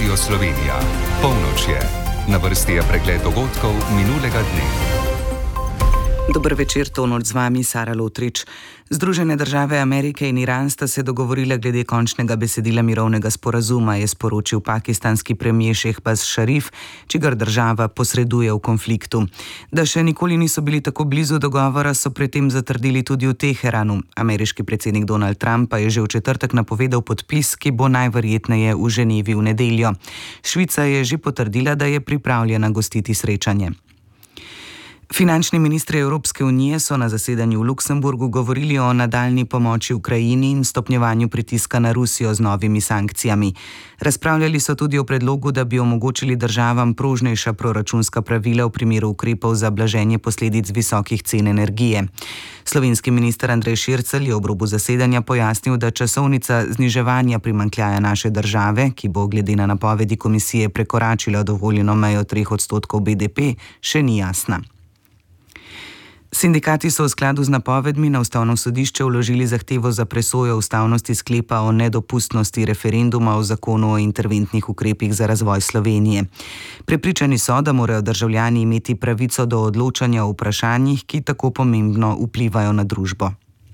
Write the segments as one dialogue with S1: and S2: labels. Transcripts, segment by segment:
S1: Radio Slovenija. Polnoč je. Na vrsti je pregled dogodkov minulega dne.
S2: Dober večer, Tonoč, z vami Sara Lotrič. Združene države Amerike in Iran sta se dogovorile glede končnega besedila mirovnega sporazuma, je sporočil pakistanski premier Šehbaz Šarif, čigar država posreduje v konfliktu. Da še nikoli niso bili tako blizu dogovora, so predtem zatrdili tudi v Teheranu. Ameriški predsednik Donald Trump pa je že v četrtek napovedal podpis, ki bo najverjetneje v Ženevi v nedeljo. Švica je že potrdila, da je pripravljena gostiti srečanje. Finančni ministri Evropske unije so na zasedanju v Luksemburgu govorili o nadaljnji pomoči Ukrajini in stopnjevanju pritiska na Rusijo z novimi sankcijami. Razpravljali so tudi o predlogu, da bi omogočili državam prožnejša proračunska pravila v primeru ukrepov za blaženje posledic visokih cen energije. Slovenski minister Andrej Šircelj je ob robu zasedanja pojasnil, da časovnica zniževanja primanjkljaja naše države, ki bo glede na napovedi komisije prekoračila dovoljeno mejo 3% BDP, še ni jasna. Sindikati so v skladu z napovedmi na Ustavno sodišče vložili zahtevo za presojo ustavnosti sklepa o nedopustnosti referenduma o zakonu o interventnih ukrepih za razvoj Slovenije. Prepričani so, da morajo državljani imeti pravico do odločanja o vprašanjih, ki tako pomembno vplivajo na družbo.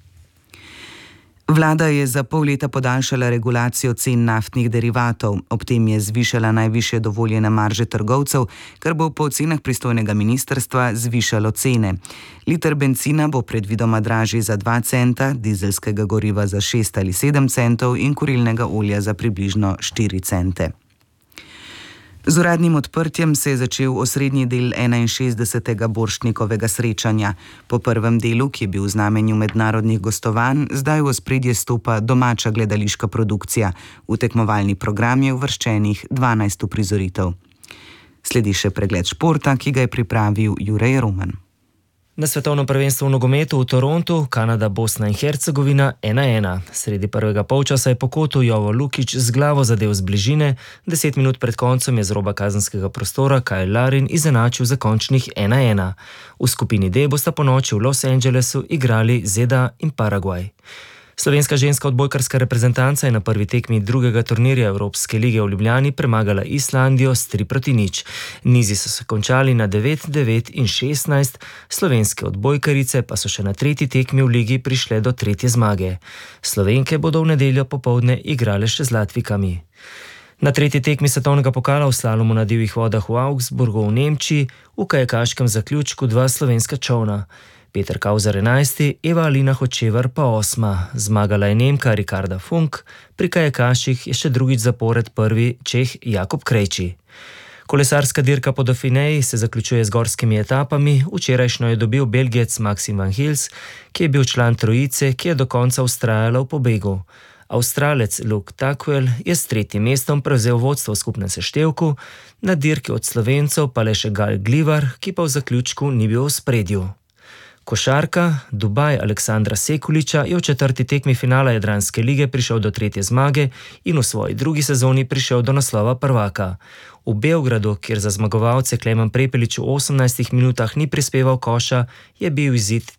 S2: Vlada je za pol leta podaljšala regulacijo cen naftnih derivatov, ob tem je zvišala najvišje dovoljene marže trgovcev, kar bo po ocenah pristojnega ministrstva zvišalo cene. Liter bencina bo predvidoma dražji za 2 centa, dizelskega goriva za 6 ali 7 centov in kurilnega olja za približno 4 cente. Z uradnim odprtjem se je začel osrednji del 61. Borštnikovega srečanja. Po prvem delu, ki je bil v znamenju mednarodnih gostovanj, zdaj v ospredje stopa domača gledališka produkcija. V tekmovalni program je uvrščenih 12 uprizoritev. Sledi še pregled športa, ki ga je pripravil Jure Roman.
S3: Na svetovnem prvenstvu v nogometu v Torontu, Kanada, Bosna in Hercegovina 1:1. Sredi prvega polčasa je po kotu Jovo Lukić z glavo zadel z bližine, 10 minut pred koncem je z roba kazenskega prostora Kyle Larin izenačil za končnih 1:1. V skupini D bosta ponoči v Los Angelesu igrali ZDA in Paragvaj. Slovenska ženska odbojkarska reprezentanca je na prvi tekmi drugega turnirja Evropske lige v Ljubljani premagala Islandijo s 3:0. Nizi so se končali na 9, 9 in 16, slovenske odbojkarice pa so še na tretji tekmi v ligi prišle do 3. zmage. Slovenke bodo v nedeljo popoldne igrale še z Latvijkami. Na tretji tekmi svetovnega pokala v slalomu na divjih vodah v Augsburgu v Nemčiji v kajakaškem zaključku 2 slovenska čolna. Peter Kauzer 11, Eva Alina Hočevar pa 8. Zmagala je Nemka Rikarda Funk, pri kajakaših je še drugič zapored prvi Čeh Jakub Krejči. Kolesarska dirka po Dauphineji se zaključuje z gorskimi etapami. Včerajšnjo je dobil Belgijec Maxim van Gils, ki je bil član trojice, ki je do konca vztrajala v pobegu. Avstralec Luke Takwell je s 3. mestom prevzel vodstvo v skupnem seštevku, na dirki od Slovencev pa le še Gal Glivar, ki pa v zaključku ni bil v ospredju. Košarka, Dubaj Aleksandra Sekuliča je v 4. tekmi finala Jadranske lige prišel do 3. zmage in v svoji drugi sezoni prišel do naslova prvaka. V Beogradu, kjer za zmagovalce Klemen Prepelič v 18 minutah ni prispeval koša, je bil izid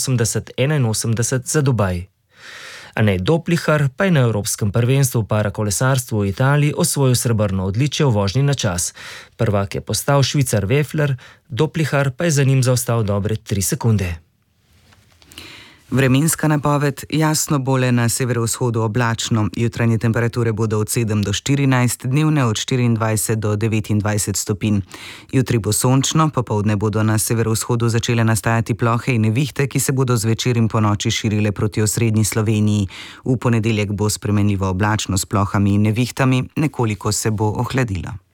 S3: 83-81 za Dubaj. Anej Doplihar pa je na Evropskem prvenstvu v parakolesarstvu v Italiji osvojil srebrno odličje v vožnji na čas. Prvak je postal Švicar Weffler, Doplihar pa je za njim zaostal dobre 3 sekunde.
S2: Vremenska napoved: jasno bo le na severovzhodu oblačno. Jutranje temperature bodo od 7 do 14, dnevne od 24 do 29 stopinj. Jutri bo sončno, popoldne bodo na severovzhodu začele nastajati plohe in nevihte, ki se bodo zvečer in ponoči širile proti osrednji Sloveniji. V ponedeljek bo spremenljivo oblačno s plohami in nevihtami, nekoliko se bo ohladilo.